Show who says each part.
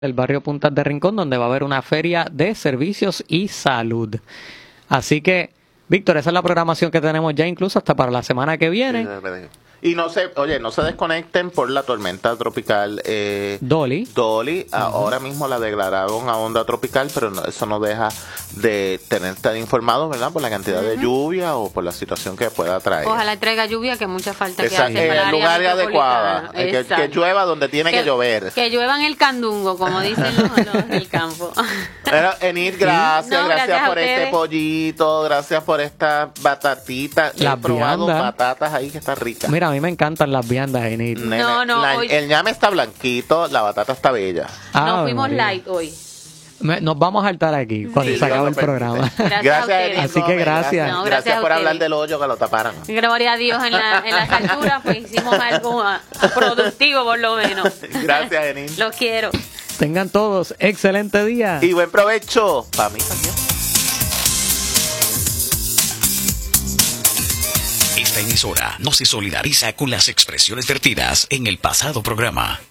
Speaker 1: del barrio Puntas de Rincón, donde va a haber una feria de servicios y salud. Así que, Víctor, esa es la programación que tenemos ya incluso hasta para la semana que viene.
Speaker 2: Y no se desconecten por la tormenta tropical
Speaker 1: Dolly.
Speaker 2: Ahora mismo la declararon a onda tropical, pero eso no deja de estar informados, ¿verdad? Por la cantidad de lluvia o por la situación que pueda traer.
Speaker 3: Ojalá traiga lluvia, que mucha falta que
Speaker 2: hace para
Speaker 3: el
Speaker 2: lugar adecuado. Que llueva donde tiene que llover.
Speaker 3: Que llueva en el candungo, como dicen los del campo.
Speaker 2: Pero, Enid, gracias por este pollito, gracias por esta batatita. He probado batatas ahí que están ricas.
Speaker 1: Mira, a mí me encantan las viandas, Enid.
Speaker 2: El ñame está blanquito, la batata está bella.
Speaker 3: Nos fuimos light hoy.
Speaker 1: Nos vamos a saltar aquí cuando se acabe el programa.
Speaker 2: Gracias, Enid.
Speaker 1: Así que gracias.
Speaker 2: Gracias por hablar del hoyo que lo taparan.
Speaker 3: Gloria a Dios en las alturas, pues hicimos algo productivo por lo menos.
Speaker 2: Gracias, Enid.
Speaker 3: Los quiero.
Speaker 1: Tengan todos excelente día.
Speaker 2: Y buen provecho. Para mí también.
Speaker 4: Esta emisora no se solidariza con las expresiones vertidas en el pasado programa.